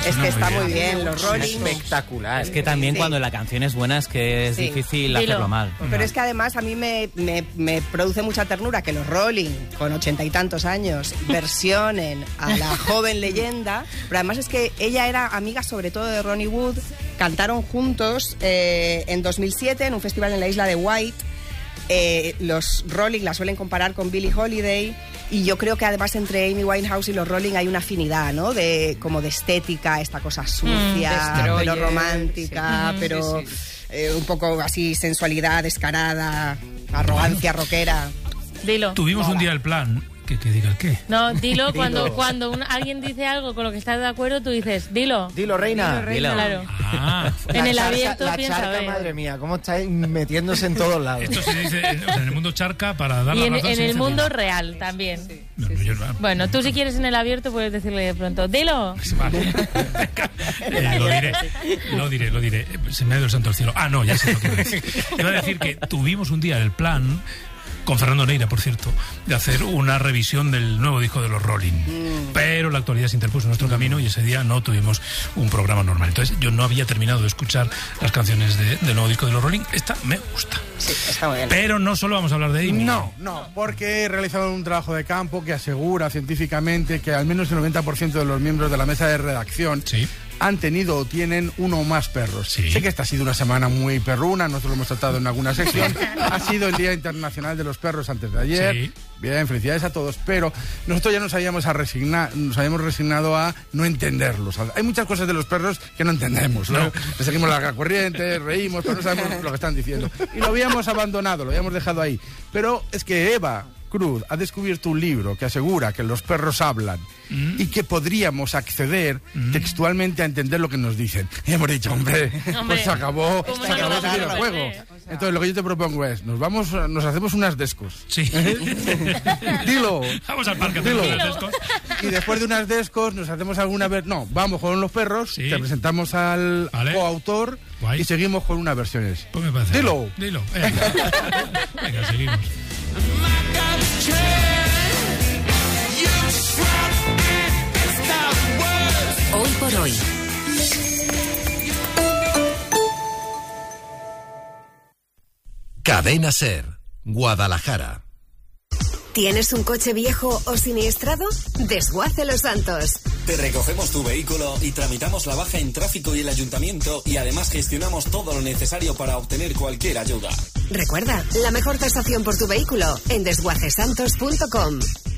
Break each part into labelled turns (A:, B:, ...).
A: Es que está muy bien, los Rolling.
B: Espectacular.
C: Es que también cuando la canción es buena es que es difícil hacerlo mal.
A: Pero es que además a mí me produce mucha ternura que los Rolling, con 80 y tantos años, versionen a la joven leyenda. Pero además es que ella era amiga sobre todo de Ronnie Wood. Cantaron juntos en 2007 en un festival en la isla de White. Los Rolling la suelen comparar con Billie Holiday, y yo creo que además entre Amy Winehouse y los Rolling hay una afinidad, ¿no? Como de estética, esta cosa sucia, pero romántica, pero un poco así sensualidad descarada, arrogancia rockera.
D: Dilo.
E: Tuvimos un día el plan. Que diga el qué.
D: No, dilo cuando alguien dice algo con lo que estás de acuerdo, tú dices, dilo.
B: Dilo, reina.
D: Dilo. Claro.
B: Ah,
D: en el abierto
B: la
D: piensa,
B: charca, madre mía, cómo estáis metiéndose en todos lados.
E: Esto se dice en el mundo charca para dar
D: y
E: la razón.
D: en el mundo real también.
A: Sí.
E: No,
D: Bueno, tú si quieres en el abierto puedes decirle de pronto, dilo.
E: Vale. Lo diré. Se me ha ido el santo al cielo. Ah, no, ya sé lo que iba a decir. Iba a decir que tuvimos un día el plan, con Fernando Neira, por cierto, de hacer una revisión del nuevo disco de los Rolling. Pero la actualidad se interpuso en nuestro camino y ese día no tuvimos un programa normal. Entonces yo no había terminado de escuchar las canciones del nuevo disco de los Rolling. Esta me gusta.
A: Sí, está muy bien.
E: Pero no solo vamos a hablar de Amy.
F: No, porque he realizado un trabajo de campo que asegura científicamente que al menos el 90% de los miembros de la mesa de redacción han tenido o tienen uno o más perros.
E: Sí.
F: Sé que esta ha sido una semana muy perruna, nosotros lo hemos tratado en alguna sección. Ha sido el Día Internacional de los Perros antes de ayer. Sí. Bien, felicidades a todos, pero nosotros ya nos habíamos resignado a no entenderlos. Hay muchas cosas de los perros que no entendemos, ¿no? Le seguimos la corriente, reímos, pero no sabemos lo que están diciendo. Y lo habíamos abandonado, lo habíamos dejado ahí. Pero es que Eva Cruz ha descubierto un libro que asegura que los perros hablan y que podríamos acceder textualmente a entender lo que nos dicen. Y hemos dicho, hombre, pues se acabó el juego. Entonces lo que yo te propongo es, nos hacemos unas descos.
E: Sí.
F: Dilo.
E: Vamos al parque a hacer unas descos.
F: Y después de unas descos nos hacemos alguna vez. No, vamos con los perros, te presentamos al coautor y seguimos con unas versiones.
E: Pues me parece.
F: Dilo.
E: Venga, seguimos.
G: Hoy por hoy.
H: Cadena Ser, Guadalajara.
G: ¿Tienes un coche viejo o siniestrado? Desguace Los Santos.
I: Te recogemos tu vehículo y tramitamos la baja en tráfico y el ayuntamiento, y además gestionamos todo lo necesario para obtener cualquier ayuda.
G: Recuerda, la mejor tasación por tu vehículo en desguacesantos.com.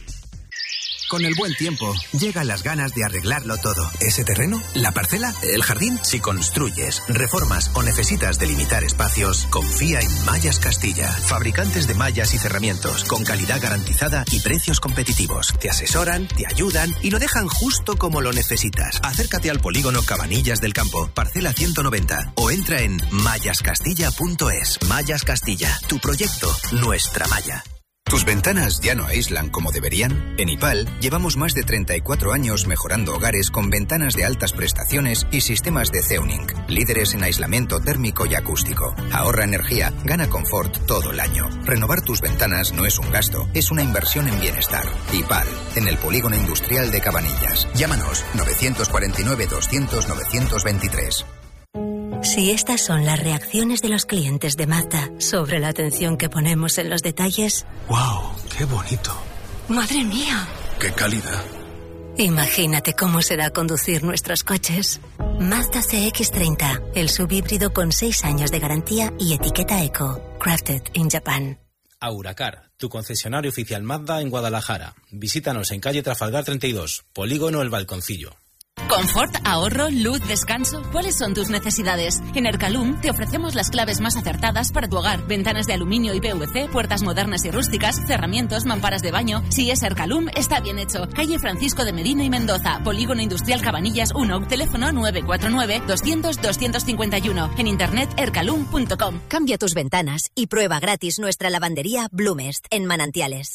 J: Con el buen tiempo, llegan las ganas de arreglarlo todo. ¿Ese terreno? ¿La parcela? ¿El jardín? Si construyes, reformas o necesitas delimitar espacios, confía en Mallas Castilla. Fabricantes de mallas y cerramientos, con calidad garantizada y precios competitivos. Te asesoran, te ayudan y lo dejan justo como lo necesitas. Acércate al polígono Cabanillas del Campo, parcela 190, o entra en mallascastilla.es. Mallas Castilla, tu proyecto, nuestra malla.
K: ¿Tus ventanas ya no aíslan como deberían? En IPAL llevamos más de 34 años mejorando hogares con ventanas de altas prestaciones y sistemas de Zeuning, líderes en aislamiento térmico y acústico. Ahorra energía, gana confort todo el año. Renovar tus ventanas no es un gasto, es una inversión en bienestar. IPAL, en el Polígono Industrial de Cabanillas. Llámanos 949 200 923.
L: Si estas son las reacciones de los clientes de Mazda sobre la atención que ponemos en los detalles...
M: ¡Wow! ¡Qué bonito!
L: ¡Madre mía!
M: ¡Qué calidad!
L: Imagínate cómo será conducir nuestros coches. Mazda CX-30, el subhíbrido con 6 años de garantía y etiqueta Eco. Crafted in Japan.
N: Auracar, tu concesionario oficial Mazda en Guadalajara. Visítanos en calle Trafalgar 32, Polígono El Balconcillo.
O: Confort, ahorro, luz, descanso. ¿Cuáles son tus necesidades? En Ercalum te ofrecemos las claves más acertadas para tu hogar. Ventanas de aluminio y PVC, puertas modernas y rústicas, cerramientos, mamparas de baño. Si es Ercalum, está bien hecho. Calle Francisco de Medina y Mendoza, Polígono Industrial Cabanillas 1, teléfono 949 200 251. En internet ercalum.com.
G: Cambia tus ventanas y prueba gratis nuestra lavandería Blumest en Manantiales.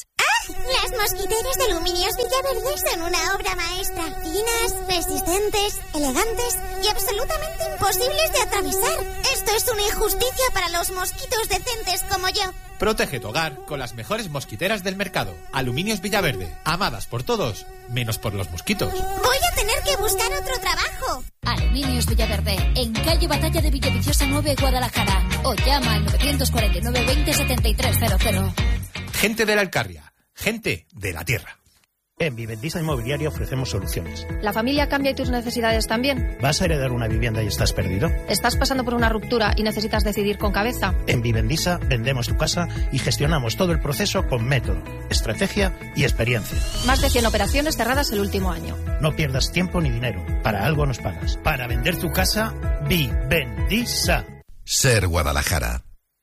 P: Las mosquiteras de Aluminios Villaverde son una obra maestra. Finas, persistentes, elegantes y absolutamente imposibles de atravesar. Esto es una injusticia para los mosquitos decentes como yo.
Q: Protege tu hogar con las mejores mosquiteras del mercado. Aluminios Villaverde. Amadas por todos, menos por los mosquitos.
P: Voy a tener que buscar otro trabajo.
R: Aluminios Villaverde, en calle Batalla de Villaviciosa 9, Guadalajara. O llama al 949 20 7300.
Q: Gente de la Alcarria. Gente de la tierra.
S: En Vivendisa Inmobiliaria ofrecemos soluciones.
T: ¿La familia cambia y tus necesidades también?
S: ¿Vas a heredar una vivienda y estás perdido?
T: ¿Estás pasando por una ruptura y necesitas decidir con cabeza?
S: En Vivendisa vendemos tu casa y gestionamos todo el proceso con método, estrategia y experiencia.
T: Más de 100 operaciones cerradas el último año.
S: No pierdas tiempo ni dinero. Para algo nos pagas. Para vender tu casa, Vivendisa.
H: Ser Guadalajara.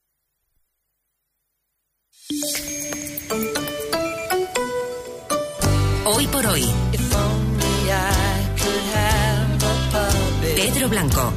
L: Hoy por hoy. Pedro Blanco.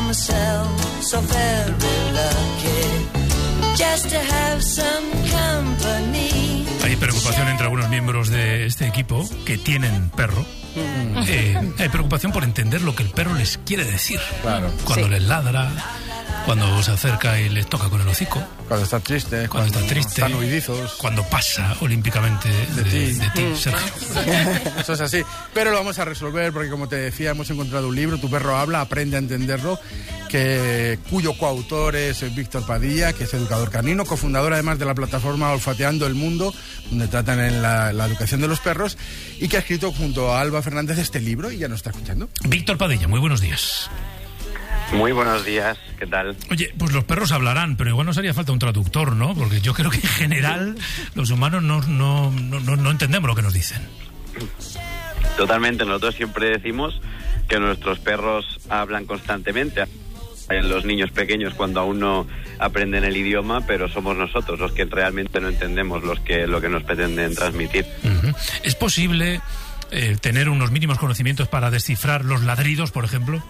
E: Hay preocupación entre algunos miembros de este equipo que tienen perro. Hay preocupación por entender lo que el perro les quiere decir.
F: Claro.
E: Cuando les ladra, cuando se acerca y les toca con el hocico.
F: Cuando está triste.
E: Cuando está triste.
F: Están huidizos.
E: Cuando pasa olímpicamente de ti, Sergio.
F: Eso es así. Pero lo vamos a resolver porque, como te decía, hemos encontrado un libro, Tu perro habla, aprende a entenderlo, cuyo coautor es Víctor Padilla, que es educador canino, cofundador además de la plataforma Olfateando el Mundo, donde tratan en la educación de los perros, y que ha escrito junto a Alba Fernández este libro y ya nos está escuchando.
E: Víctor Padilla, muy buenos días.
U: Muy buenos días, ¿qué tal?
E: Oye, pues los perros hablarán, pero igual nos haría falta un traductor, ¿no? Porque yo creo que en general los humanos no entendemos lo que nos dicen.
U: Totalmente, nosotros siempre decimos que nuestros perros hablan constantemente. Los niños pequeños cuando aún no aprenden el idioma, pero somos nosotros los que realmente no entendemos lo que nos pretenden transmitir.
E: Uh-huh. ¿Es posible tener unos mínimos conocimientos para descifrar los ladridos, por ejemplo?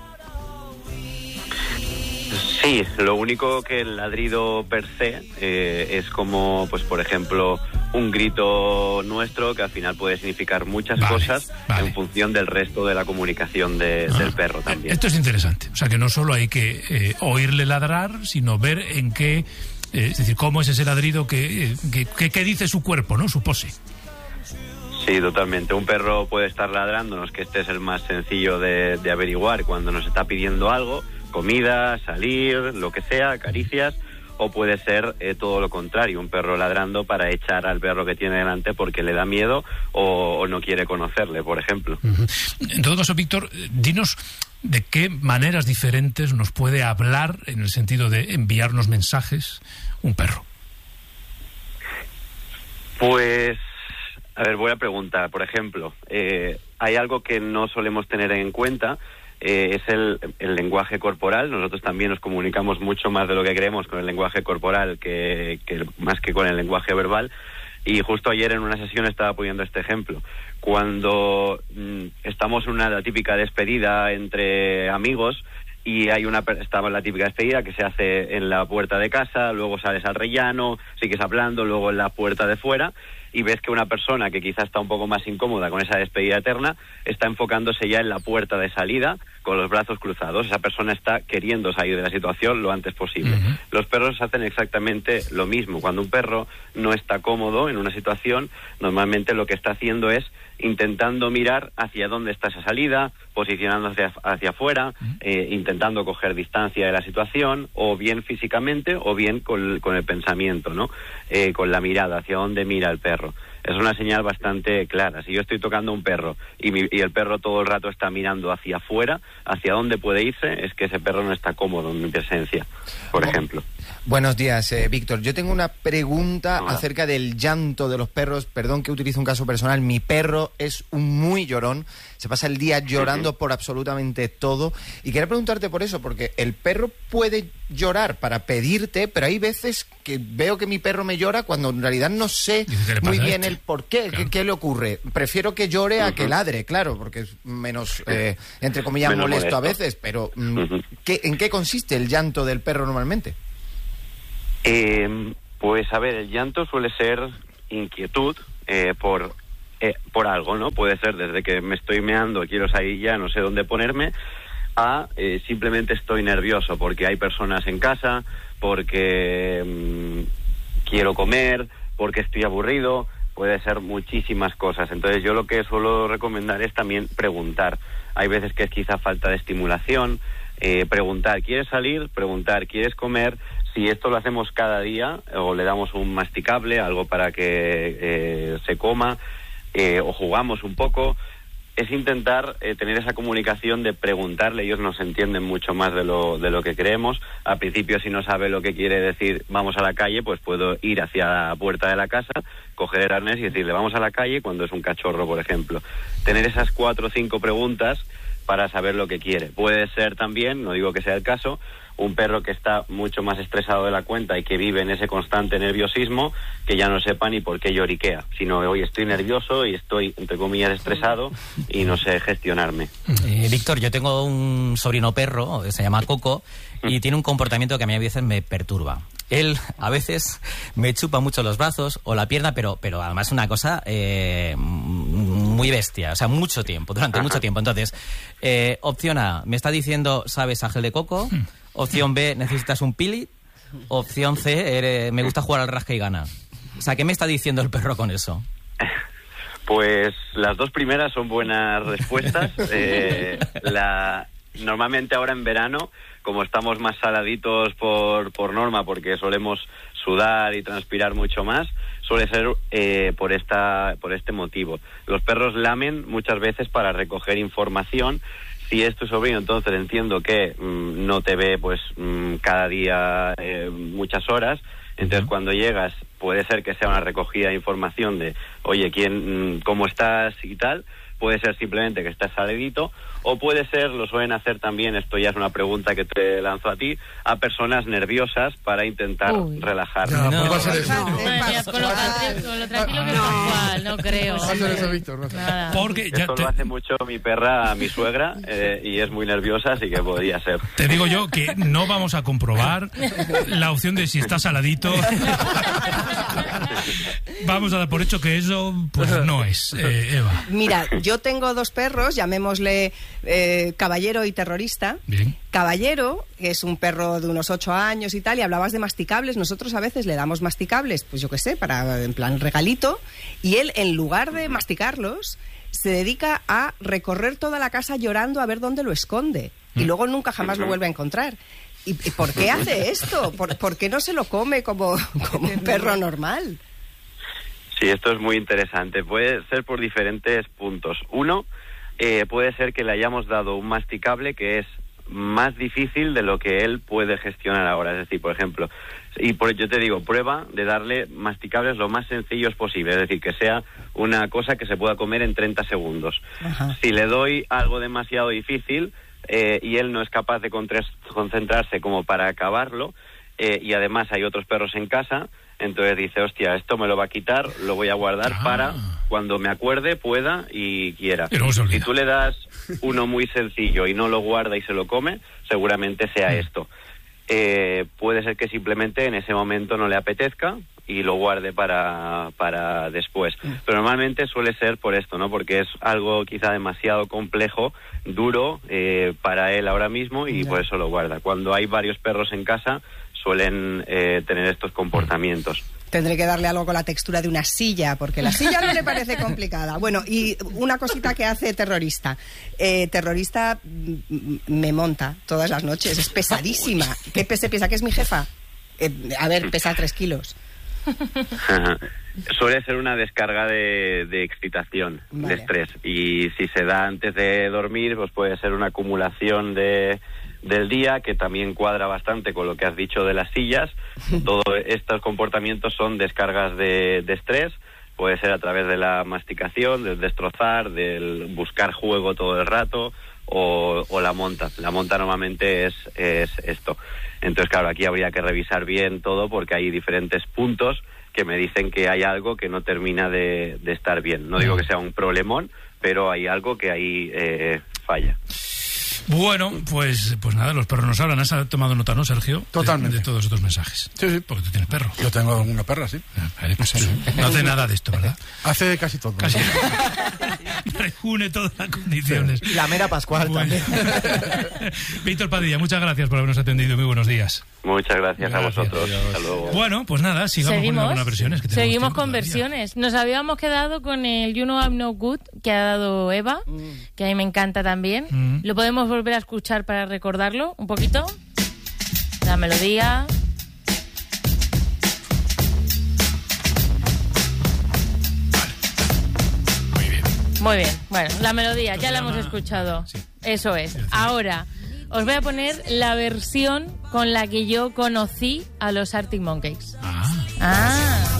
U: Sí, lo único que el ladrido per se es como, pues por ejemplo, un grito nuestro que al final puede significar muchas cosas en función del resto de la comunicación del perro también.
E: Esto es interesante, o sea que no solo hay que oírle ladrar, sino ver en qué, es decir, cómo es ese ladrido, qué dice su cuerpo, ¿no? Su pose.
U: Sí, totalmente. Un perro puede estar ladrándonos, que este es el más sencillo de averiguar cuando nos está pidiendo algo, comida, salir, lo que sea, caricias, o puede ser todo lo contrario, un perro ladrando para echar al perro que tiene delante porque le da miedo o no quiere conocerle, por ejemplo.
E: Uh-huh. En todo caso, Víctor, dinos de qué maneras diferentes nos puede hablar en el sentido de enviarnos mensajes un perro.
U: Pues, a ver, voy a preguntar, por ejemplo, hay algo que no solemos tener en cuenta, es el lenguaje corporal. Nosotros también nos comunicamos mucho más de lo que creemos con el lenguaje corporal que más que con el lenguaje verbal. Y justo ayer en una sesión estaba poniendo este ejemplo. Cuando estamos en la típica despedida entre amigos y estaba la típica despedida que se hace en la puerta de casa, luego sales al rellano, sigues hablando, luego en la puerta de fuera, y ves que una persona que quizá está un poco más incómoda con esa despedida eterna está enfocándose ya en la puerta de salida con los brazos cruzados. Esa persona está queriendo salir de la situación lo antes posible. Uh-huh. Los perros hacen exactamente lo mismo. Cuando un perro no está cómodo en una situación, normalmente lo que está haciendo es intentando mirar hacia dónde está esa salida, posicionándose hacia afuera, intentando coger distancia de la situación, o bien físicamente o bien con el pensamiento, ¿no? Con la mirada, hacia dónde mira el perro. Es una señal bastante clara. Si yo estoy tocando a un perro y el perro todo el rato está mirando hacia afuera, hacia dónde puede irse, es que ese perro no está cómodo en mi presencia, por ejemplo.
B: Buenos días, Víctor. Yo tengo una pregunta acerca del llanto de los perros. Perdón que utilice un caso personal. Mi perro es un muy llorón. Se pasa el día llorando por absolutamente todo. Y quería preguntarte por eso, porque el perro puede llorar para pedirte, pero hay veces que veo que mi perro me llora cuando en realidad no sé muy bien el por qué. Claro. ¿Qué le ocurre? Prefiero que llore a que ladre, claro, porque es menos, entre comillas, molesto a veces. Pero ¿en qué consiste el llanto del perro normalmente?
U: Pues a ver, el llanto suele ser inquietud, por algo, ¿no? Puede ser desde que me estoy meando, quiero salir ya, no sé dónde ponerme, a simplemente estoy nervioso porque hay personas en casa, porque quiero comer, porque estoy aburrido. Puede ser muchísimas cosas. Entonces yo lo que suelo recomendar es también preguntar. Hay veces que es quizá falta de estimulación. Preguntar, ¿quieres salir? Preguntar, ¿quieres comer? Si esto lo hacemos cada día o le damos un masticable, algo para que se coma, o jugamos un poco, es intentar tener esa comunicación de preguntarle. Ellos nos entienden mucho más de lo que creemos. Al principio, si no sabe lo que quiere decir vamos a la calle, pues puedo ir hacia la puerta de la casa, coger el arnés y decirle vamos a la calle cuando es un cachorro, por ejemplo. Tener esas 4 o 5 preguntas para saber lo que quiere. Puede ser también, no digo que sea el caso, un perro que está mucho más estresado de la cuenta y que vive en ese constante nerviosismo, que ya no sepa ni por qué lloriquea, sino hoy estoy nervioso y estoy, entre comillas, estresado y no sé gestionarme.
C: Víctor, yo tengo un sobrino perro, se llama Coco, y tiene un comportamiento que a mí a veces me perturba. Él a veces me chupa mucho los brazos o la pierna, pero además una cosa muy bestia, o sea, mucho tiempo, durante mucho tiempo. Entonces, opción A, me está diciendo, ¿sabes a gel de coco? Opción B, necesitas un pili. Opción C, me gusta jugar al rasca y gana. O sea, ¿qué me está diciendo el perro con eso?
U: Pues las 2 primeras son buenas respuestas. Normalmente ahora en verano, como estamos más saladitos por norma, porque solemos sudar y transpirar mucho más, suele ser por este motivo. Los perros lamen muchas veces para recoger información. Si es tu sobrino, entonces entiendo que no te ve pues cada día muchas horas. Entonces cuando llegas puede ser que sea una recogida de información de oye, cómo estás y tal. Puede ser simplemente que estás saledito, o puede ser, lo suelen hacer también, esto ya es una pregunta que te lanzo a ti, a personas nerviosas para intentar relajar.
D: Con lo tranquilo que es Pascual, no creo.
E: Porque
U: esto lo hace mucho mi perra, mi suegra, y es muy nerviosa, así que podría ser.
E: Te digo yo que no vamos a comprobar la opción de si está saladito. Vamos a dar por hecho que eso pues no es, Eva.
A: Mira, yo tengo 2 perros, llamémosle Caballero y Terrorista.
E: Bien.
A: Caballero, que es un perro de unos 8 años y tal, y hablabas de masticables. Nosotros a veces le damos masticables, pues yo qué sé, para en plan regalito, y él, en lugar de masticarlos, se dedica a recorrer toda la casa llorando a ver dónde lo esconde. Y luego nunca jamás lo vuelve a encontrar. ¿Y por qué hace esto? ¿Por qué no se lo come como un perro normal?
U: Sí, esto es muy interesante. Puede ser por diferentes puntos. Uno, puede ser que le hayamos dado un masticable que es más difícil de lo que él puede gestionar ahora. Es decir, por ejemplo, yo te digo, prueba de darle masticables lo más sencillos posible. Es decir, que sea una cosa que se pueda comer en 30 segundos. Ajá. Si le doy algo demasiado difícil y él no es capaz de concentrarse como para acabarlo, y además hay otros perros en casa, entonces dice, hostia, esto me lo va a quitar, lo voy a guardar para cuando me acuerde, pueda y quiera. Si tú le das uno muy sencillo y no lo guarda y se lo come, seguramente sea esto. Puede ser que simplemente en ese momento no le apetezca y lo guarde para después. Pero normalmente suele ser por esto, ¿no? Porque es algo quizá demasiado complejo, duro para él ahora mismo y por eso lo guarda. Cuando hay varios perros en casa suelen tener estos comportamientos.
A: Tendré que darle algo con la textura de una silla, porque la silla no le parece complicada. Bueno, y una cosita que hace Terrorista. Terrorista me monta todas las noches, es pesadísima. ¿Qué se piensa que es mi jefa? A ver, pesa 3 kilos.
U: Suele ser una descarga de excitación, de estrés. Y si se da antes de dormir, pues puede ser una acumulación del día, que también cuadra bastante con lo que has dicho de las sillas. Todos estos comportamientos son descargas de estrés. Puede ser a través de la masticación, del destrozar, del buscar juego todo el rato, o la monta. La monta normalmente es esto. Entonces, claro, aquí habría que revisar bien todo, porque hay diferentes puntos que me dicen que hay algo que no termina de estar bien. No digo que sea un problemón, pero hay algo que ahí falla.
E: Bueno, pues nada, los perros nos hablan. ¿Has tomado nota, no, Sergio?
F: Totalmente.
E: De todos estos mensajes.
F: Sí.
E: Porque tú tienes perro.
F: Yo tengo una perra, sí.
E: Vale, pues no hace nada de esto, ¿verdad?
F: Hace casi todo.
E: Casi. Reúne todas las condiciones.
B: Y la mera Pascual también.
E: Víctor Padilla, muchas gracias por habernos atendido. Muy buenos días.
U: Muchas gracias a vosotros. Hasta luego.
E: Bueno, pues nada, sigamos poniendo algunas versiones.
D: Seguimos con versiones. Nos habíamos quedado con el You Know I'm No Good que ha dado Eva, que a mí me encanta también. Lo podemos volver a escuchar para recordarlo un poquito. La melodía. Muy bien. Bueno, la melodía ya la hemos escuchado. Sí. Eso es. Ahora os voy a poner la versión con la que yo conocí a los Arctic Monkeys.